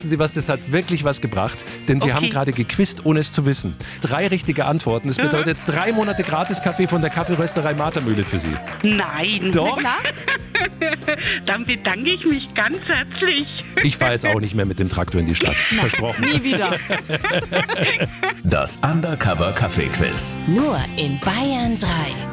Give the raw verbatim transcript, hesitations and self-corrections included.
Sie was, das hat wirklich was gebracht, denn Sie Okay. haben gerade gequizt, ohne es zu wissen. Drei richtige Antworten. Das bedeutet drei Monate Gratis-Kaffee von der Kaffeerösterei Martermühle für Sie. Nein. Doch. Klar? Dann bedanke ich mich ganz herzlich. Ich fahre jetzt auch nicht mehr mit dem Traktor in die Stadt. Versprochen. Nie wieder. Das Undercover Kaffee Quiz. Nur in Bayern drei.